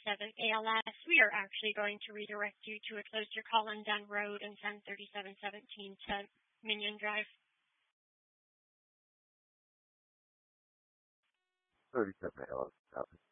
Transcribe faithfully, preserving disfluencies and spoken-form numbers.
thirty-seven A L S, we are actually going to redirect you to a closer call on Dunn Road and send thirty-seven seventeen to Minion Drive. thirty-seven A L S, copy.